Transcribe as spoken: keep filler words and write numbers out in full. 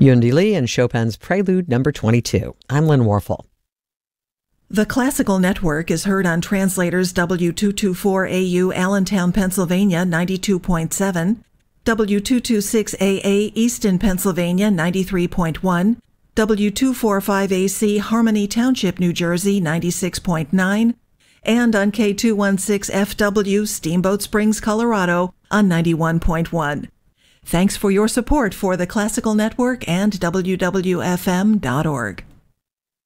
Yundi Lee and Chopin's Prelude number twenty-two. I'm Lynn Warfel. The Classical Network is heard on Translators W two twenty-four A U Allentown, Pennsylvania ninety-two point seven, W two twenty-six A A Easton, Pennsylvania ninety-three point one, W two forty-five A C Harmony Township, New Jersey ninety-six point nine, and on K two sixteen F W Steamboat Springs, Colorado on ninety-one point one. Thanks for your support for the Classical Network and W W F M dot org.